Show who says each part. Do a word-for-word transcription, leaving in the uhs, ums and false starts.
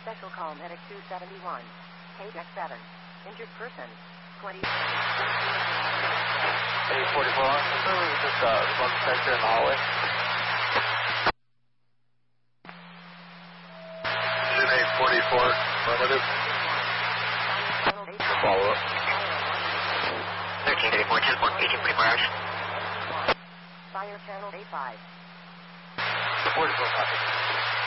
Speaker 1: Special call medic two seventy-one. K Deck seven. Injured person. twenty.
Speaker 2: eight forty-four officer, just uh, one sector in the hallway. eight forty-four, affirmative. Follow up.
Speaker 3: thirteen eighty-four, ten four, eighteen forty-four hours.
Speaker 1: Fire channel A five.
Speaker 2: forty-four copy.